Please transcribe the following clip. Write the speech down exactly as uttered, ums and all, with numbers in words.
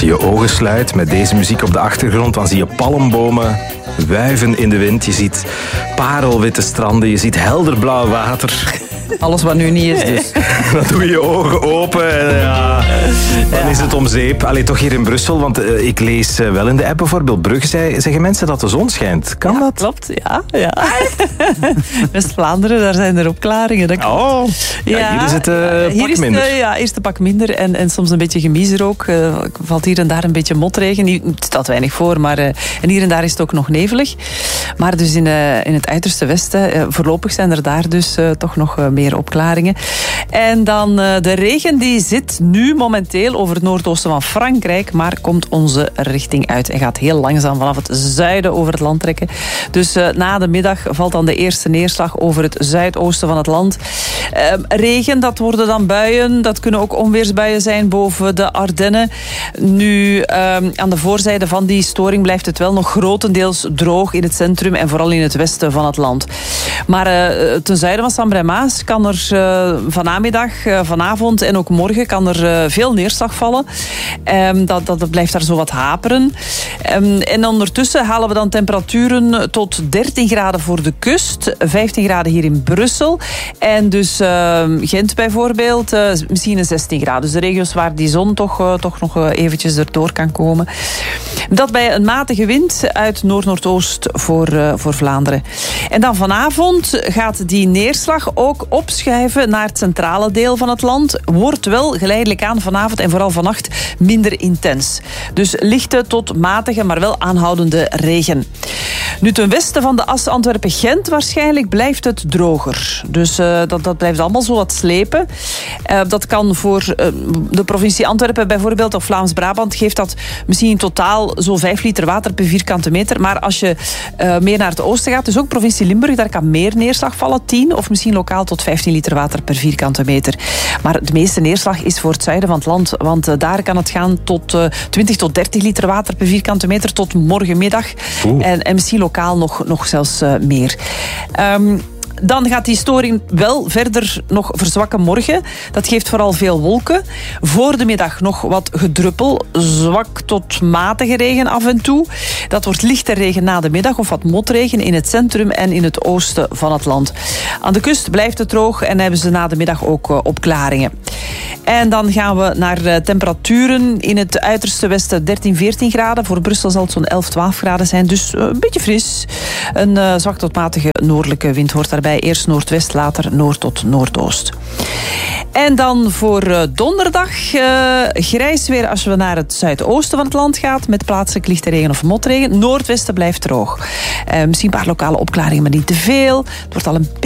je je ogen sluit met deze muziek op de achtergrond, dan zie je palmbomen wuiven in de wind. Je ziet parelwitte stranden, je ziet helderblauw water. Alles wat nu niet is dus. Dan doe je je ogen open en ja, dan is het om zeep. Allee, toch hier in Brussel, want uh, ik lees uh, wel in de app bijvoorbeeld Brugge, zei, zeggen mensen dat de zon schijnt. Kan ja, dat? Klopt, ja. ja. West-Vlaanderen, daar zijn er opklaringen. Dat oh, ja, ja, hier is het uh, pak hier is minder. Het, uh, ja, eerst een pak minder en, en soms een beetje gemiezer ook. Uh, valt hier en daar een beetje motregen. Het stelt weinig voor, maar uh, en hier en daar is het ook nog nevelig. Maar dus in, uh, in het uiterste westen, uh, voorlopig zijn er daar dus uh, toch nog uh, meer opklaringen. En dan uh, de regen die zit nu momenteel over het noordoosten van Frankrijk, maar komt onze richting uit en gaat heel langzaam vanaf het zuiden over het land trekken. Dus uh, na de middag valt dan de eerste neerslag over het zuidoosten van het land. Uh, regen, dat worden dan buien. Dat kunnen ook onweersbuien zijn boven de Ardennen. Nu, uh, aan de voorzijde van die storing blijft het wel nog grotendeels droog in het centrum en vooral in het westen van het land. Maar uh, ten zuiden van Sambre-Maas kan er uh, vanmiddag, uh, vanavond en ook morgen kan er uh, veel neerslag vallen. Um, dat, dat, dat blijft daar zo wat haperen. Um, en ondertussen halen we dan temperaturen tot dertien graden voor de kust, vijftien graden hier in Brussel. En dus uh, Gent bijvoorbeeld, uh, misschien een zestien graden. Dus de regio's waar die zon toch, uh, toch nog uh, eventjes erdoor kan komen. Dat bij een matige wind uit noord-noordoost voor, uh, voor Vlaanderen. En dan vanavond gaat die neerslag ook opschuiven naar het centrale deel van het land. Wordt wel geleidelijk aan vanavond en vooral vannacht minder intens. Dus lichte tot matige, maar wel aanhoudende regen. Nu ten westen van de as Antwerpen-Gent waarschijnlijk blijft het droger. Dus uh, dat, dat blijft allemaal zo wat slepen. Uh, dat kan voor uh, de provincie Antwerpen bijvoorbeeld, of Vlaams-Brabant, geeft dat misschien in totaal zo'n vijf liter water per vierkante meter. Maar als je uh, meer naar het oosten gaat, dus ook provincie Limburg, daar kan meer neerslag vallen, tien of misschien lokaal tot vijftien liter water per vierkante meter. Maar de meeste neerslag is voor het zuiden van het land, want uh, daar kan het gaan tot uh, twintig tot dertig liter water per vierkante meter tot morgenmiddag. En, en misschien lokaal nog, nog zelfs uh, meer. Um, Dan gaat die storing wel verder nog verzwakken morgen. Dat geeft vooral veel wolken. Voor de middag nog wat gedruppel. Zwak tot matige regen af en toe. Dat wordt lichte regen na de middag of wat motregen in het centrum en in het oosten van het land. Aan de kust blijft het droog en hebben ze na de middag ook uh, opklaringen. En dan gaan we naar uh, temperaturen. In het uiterste westen dertien, veertien graden. Voor Brussel zal het zo'n elf, twaalf graden zijn. Dus uh, een beetje fris. Een uh, zwak tot matige noordelijke wind hoort daarbij. Eerst noordwest, later noord tot noordoost. En dan voor uh, donderdag uh, grijs weer als we naar het zuidoosten van het land gaan. Met plaatselijk lichte regen of motregen. Noordwesten blijft droog. Uh, misschien een paar lokale opklaringen, maar niet te veel. Het wordt al een